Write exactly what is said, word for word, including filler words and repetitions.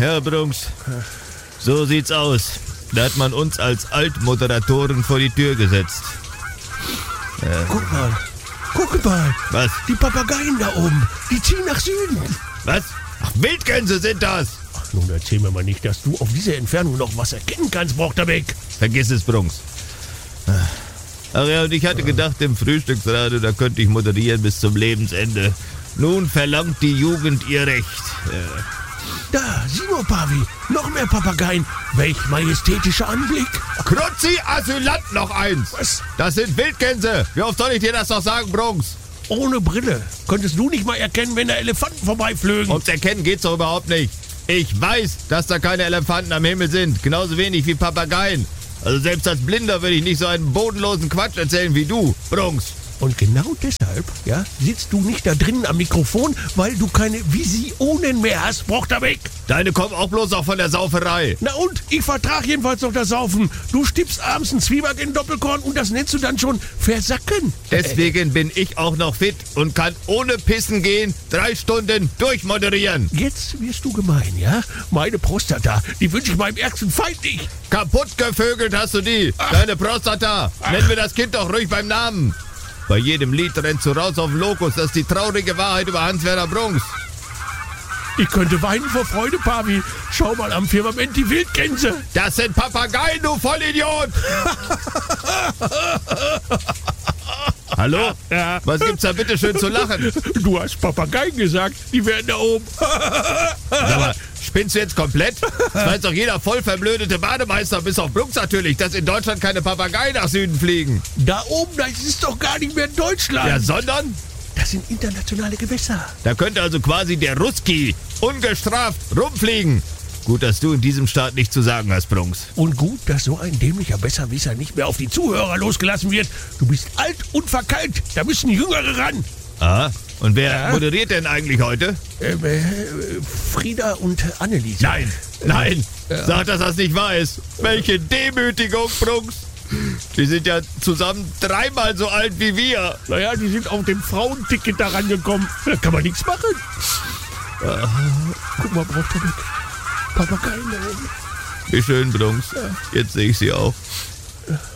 Ja, Brunks, so sieht's aus. Da hat man uns als Altmoderatoren vor die Tür gesetzt. Äh, guck mal, guck mal. Was? Die Papageien da oben, die ziehen nach Süden. Was? Ach, Wildgänse sind das. Ach, nun erzähl mir mal nicht, dass du auf dieser Entfernung noch was erkennen kannst, Brochterbeck. Vergiss es, Brunks. Ach ja, und ich hatte gedacht, im Frühstücksradio, da könnte ich moderieren bis zum Lebensende. Nun verlangt die Jugend ihr Recht. Äh. Da, sieh nur, Pavi, noch mehr Papageien. Welch majestätischer Anblick. Kruzzi, Asylant, noch eins. Was? Das sind Wildgänse. Wie oft soll ich dir das noch sagen, Brunks? Ohne Brille. Könntest du nicht mal erkennen, wenn da Elefanten vorbeiflögen? Ums Erkennen geht's doch überhaupt nicht. Ich weiß, dass da keine Elefanten am Himmel sind. Genauso wenig wie Papageien. Also selbst als Blinder würde ich nicht so einen bodenlosen Quatsch erzählen wie du, Brunks. Und genau deshalb, ja, sitzt du nicht da drinnen am Mikrofon, weil du keine Visionen mehr hast, Brochterbeck. Deine kommen auch bloß noch von der Sauferei. Na und? Ich vertrag jedenfalls noch das Saufen. Du stippst abends einen Zwieback in Doppelkorn und das nennst du dann schon versacken. Deswegen bin ich auch noch fit und kann ohne Pissen gehen drei Stunden durchmoderieren. Jetzt wirst du gemein, ja? Meine Prostata, die wünsche ich meinem ärgsten Feind nicht. Kaputt gevögelt hast du die. Ach. Deine Prostata. Ach. Nennen wir das Kind doch ruhig beim Namen. Bei jedem Lied rennst du raus auf den Lokus. Das ist die traurige Wahrheit über Hans-Werner Brunks. Ich könnte weinen vor Freude, Pavi. Schau mal am Firmament die Wildgänse. Das sind Papageien, du Vollidiot! Hallo? Ja. Was gibt's da bitte schön zu lachen? Du hast Papageien gesagt, die werden da oben. Aber spinnst du jetzt komplett? Das weiß doch jeder voll verblödete Bademeister, bis auf Brunks natürlich, dass in Deutschland keine Papageien nach Süden fliegen. Da oben, das ist doch gar nicht mehr Deutschland. Ja, sondern? Das sind internationale Gewässer. Da könnte also quasi der Ruski ungestraft rumfliegen. Gut, dass du in diesem Staat nichts zu sagen hast, Brunks. Und gut, dass so ein dämlicher Besserwisser nicht mehr auf die Zuhörer losgelassen wird. Du bist alt und verkeilt. Da müssen Jüngere ran. Ah, und wer ja? moderiert denn eigentlich heute? Ähm, äh, Frieda und Anneliese. Nein, nein, ja. Sag, dass das nicht wahr ist. Welche Demütigung, Brunks. Die sind ja zusammen dreimal so alt wie wir. Naja, die sind auf dem Frauenticket da rangekommen. Da kann man nichts machen. Ah, guck mal, Brochterbeck. Papageien da oben. Wie schön, Brunks. Ja. Jetzt sehe ich sie auch.